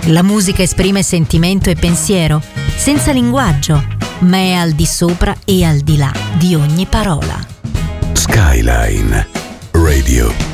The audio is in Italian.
La musica esprime sentimento e pensiero, senza linguaggio, ma è al di sopra e al di là di ogni parola. Skyline Radio.